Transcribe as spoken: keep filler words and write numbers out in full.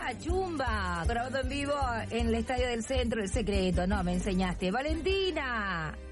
Chumba, chumba. Grabado en vivo en el Estadio del Centro, El Secreto. No, me enseñaste. Valentina.